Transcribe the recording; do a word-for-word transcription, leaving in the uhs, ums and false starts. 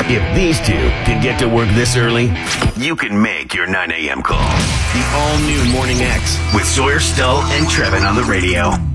If these two can get to work this early, you can make your nine a.m. call. The all-new Morning X with Sawyer Stull and Trevin on the radio.